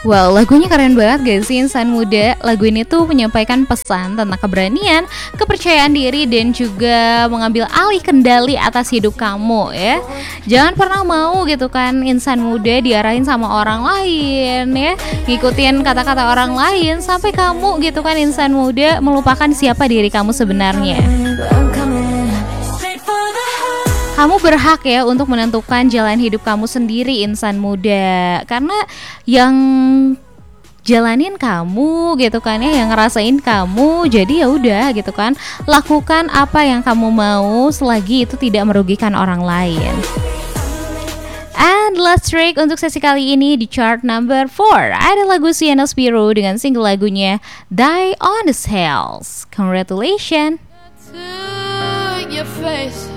Wow, lagunya keren banget gak sih Insan Muda? Lagu ini tuh menyampaikan pesan tentang keberanian, kepercayaan diri, dan juga mengambil alih kendali atas hidup kamu ya. Jangan pernah mau gitu kan insan muda diarahin sama orang lain ya, ngikutin kata-kata orang lain sampai kamu gitu kan insan muda melupakan siapa diri kamu sebenarnya. Kamu berhak ya untuk menentukan jalan hidup kamu sendiri insan muda. Karena yang jalanin kamu gitu kan ya, yang ngerasain kamu. Jadi ya udah gitu kan, lakukan apa yang kamu mau selagi itu tidak merugikan orang lain. And last track untuk sesi kali ini di chart number 4 ada lagu Sienna Spiro dengan single lagunya Die on the Hills. Congratulations. To your face,